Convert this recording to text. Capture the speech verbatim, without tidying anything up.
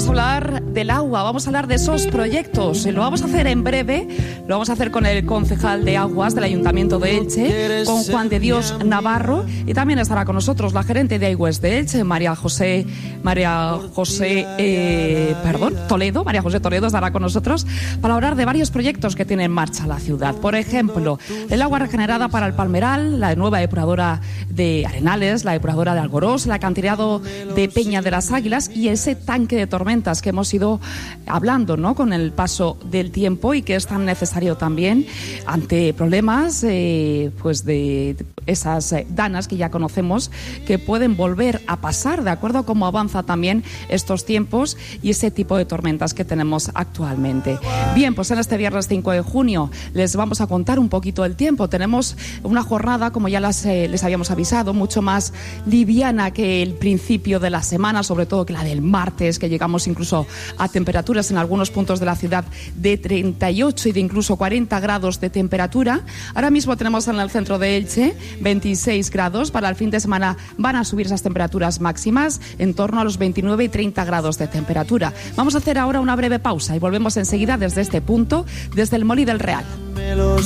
a hablar del agua, vamos a hablar de esos proyectos. Lo vamos a hacer en breve, lo vamos a hacer con el concejal de Aguas del Ayuntamiento de Elche, con Juan de Dios Navarro, y también estará con nosotros la gerente de Aigües de Elche, María José, María José, eh, perdón, Toledo, María José Toledo estará con nosotros para hablar de varios proyectos que tiene en marcha la ciudad. Por ejemplo, el agua regenerada para el Palmeral, la nueva depuradora de Arenales, la depuradora de Algorós, el acantilado de Peña de las Águilas y ese tanque de tormentas que hemos ido hablando, ¿no?, con el paso del tiempo y que es tan necesario también ante problemas eh, pues de esas eh, danas que ya conocemos que pueden volver a pasar de acuerdo a cómo avanza también estos tiempos y ese tipo de tormentas que tenemos actualmente. Bien, pues en este viernes cinco de junio les vamos a contar un poquito el tiempo. Tenemos una jornada, como ya las, eh, les habíamos avisado, mucho más liviana que el principio de la semana, sobre todo que la del martes, que llegamos incluso a temperaturas en algunos puntos de la ciudad de treinta y ocho y de incluso cuarenta grados de temperatura. Ahora mismo tenemos en el centro de Elche veintiséis grados. Para el fin de semana van a subir esas temperaturas máximas en torno a los veintinueve y treinta grados de temperatura. Vamos a hacer ahora una breve pausa y volvemos enseguida desde este punto, desde el Molí del Real.